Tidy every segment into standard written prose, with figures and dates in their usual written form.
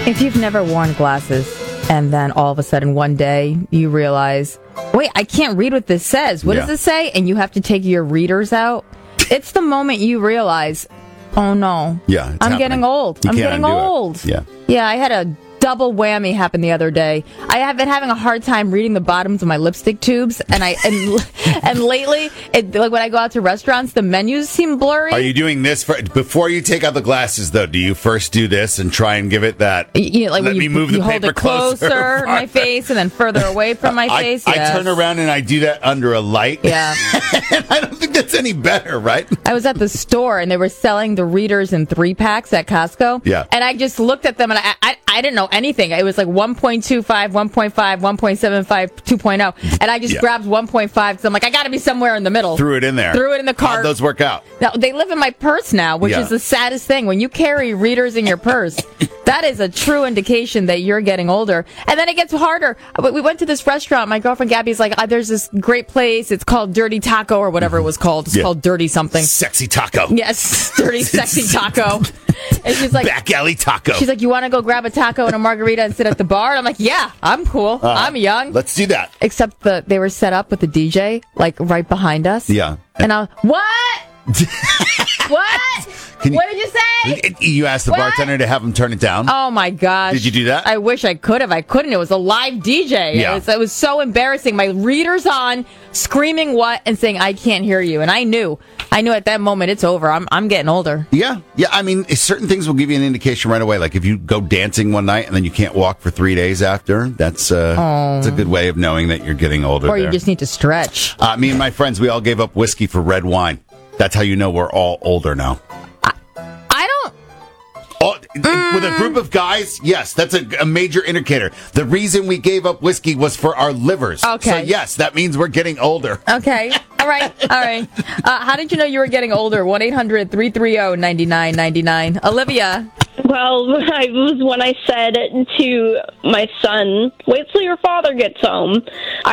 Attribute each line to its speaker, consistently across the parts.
Speaker 1: If you've never worn glasses and then all of a sudden one day you realize, wait, I can't read what this says. What does this say? And you have to take your readers out. It's the moment you realize, oh no, I'm getting old. I'm getting old. Yeah, I had a double whammy happened the other day. I have been having a hard time reading the bottoms of my lipstick tubes, and lately, like when I go out to restaurants, the menus seem blurry.
Speaker 2: Are you doing this before you take out the glasses? Though, do you first do this and try and give it that?
Speaker 1: Like
Speaker 2: let me move the paper
Speaker 1: hold it closer to my face, and then further away from my face.
Speaker 2: I turn around and I do that under a light.
Speaker 1: Yeah,
Speaker 2: and I don't think that's any better, right?
Speaker 1: I was at the store and they were selling the readers in 3-packs at Costco.
Speaker 2: Yeah,
Speaker 1: and I just looked at them and I didn't know anything. It was like 1.25, 1.5, 1.75, 2.0. And I just grabbed 1.5 because I'm like, I got to be somewhere in the middle.
Speaker 2: Threw it in there.
Speaker 1: Threw it in the cart.
Speaker 2: How'd those work out?
Speaker 1: Now, they live in my purse now, which is the saddest thing. When you carry readers in your purse, that is a true indication that you're getting older. And then it gets harder. We went to this restaurant. My girlfriend Gabby's like, there's this great place. It's called Dirty Taco or whatever it was called. It's called Dirty something.
Speaker 2: Sexy Taco.
Speaker 1: Yes, Dirty Sexy Taco. And she's like,
Speaker 2: Back Alley Taco.
Speaker 1: She's like, you want to go grab a taco and a margarita and sit at the bar? And I'm like, yeah, I'm cool. I'm young.
Speaker 2: Let's do that.
Speaker 1: Except they were set up with the DJ, like right behind us.
Speaker 2: Yeah.
Speaker 1: And what? What? What did you say?
Speaker 2: You asked the bartender to have him turn it down?
Speaker 1: Oh, my gosh.
Speaker 2: Did you do that?
Speaker 1: I wish I could have. I couldn't. It was a live DJ.
Speaker 2: Yeah.
Speaker 1: It was so embarrassing. My reader's on, screaming what and saying, I can't hear you. And I knew at that moment it's over. I'm getting older.
Speaker 2: Yeah. I mean, certain things will give you an indication right away. Like if you go dancing one night and then you can't walk for 3 days after, that's a good way of knowing that you're getting older.
Speaker 1: Or you just need to stretch.
Speaker 2: Me and my friends, we all gave up whiskey for red wine. That's how you know we're all older now.
Speaker 1: I don't.
Speaker 2: With a group of guys, yes, that's a major indicator. The reason we gave up whiskey was for our livers.
Speaker 1: Okay.
Speaker 2: So, yes, that means we're getting older.
Speaker 1: Okay. All right. How did you know you were getting older? 1-800-330-9999. Olivia.
Speaker 3: Well, it was when I said to my son, wait till your father gets home.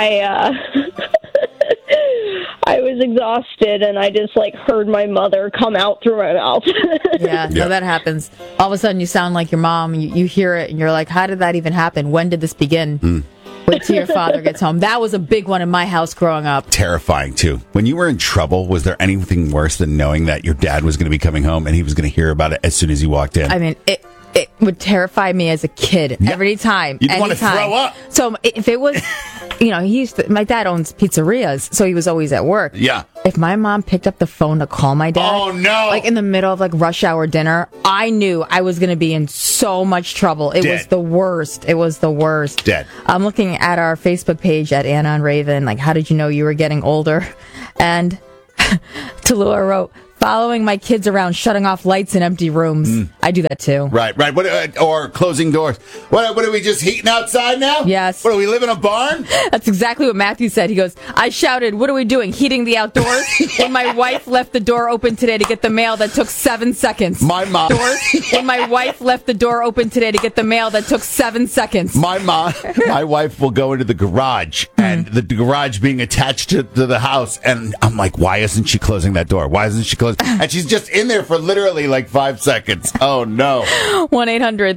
Speaker 3: I was exhausted, and I just, heard my mother come out through my mouth.
Speaker 1: No, that happens. All of a sudden, you sound like your mom. You hear it, and you're like, how did that even happen? When did this begin? Wait till your father gets home. That was a big one in my house growing up.
Speaker 2: Terrifying, too. When you were in trouble, was there anything worse than knowing that your dad was going to be coming home and he was going to hear about it as soon as you walked in?
Speaker 1: I mean, it would terrify me as a kid every time.
Speaker 2: You'd want to throw up.
Speaker 1: So if it was, my dad owns pizzerias, so he was always at work.
Speaker 2: Yeah.
Speaker 1: If my mom picked up the phone to call my dad,
Speaker 2: oh no,
Speaker 1: in the middle of rush hour dinner, I knew I was going to be in so much trouble. It was the worst. It was the worst.
Speaker 2: Dead.
Speaker 1: I'm looking at our Facebook page at Anna and Raven. How did you know you were getting older? And Tallulah wrote, following my kids around, shutting off lights in empty rooms. I do that too.
Speaker 2: Right. Or closing doors. What are we just heating outside now?
Speaker 1: Yes.
Speaker 2: What, do we live in a barn?
Speaker 1: That's exactly what Matthew said. He goes, I shouted, what are we doing, heating the outdoors? When my wife left the door open today to get the mail that took 7 seconds.
Speaker 2: My mom.
Speaker 1: When my wife left the door open today to get the mail that took 7 seconds.
Speaker 2: My wife will go into the garage, and the garage being attached to the house, and I'm like, why isn't she closing that door? Why isn't she closing? And she's just in there for literally 5 seconds. Oh, no.
Speaker 1: 1-800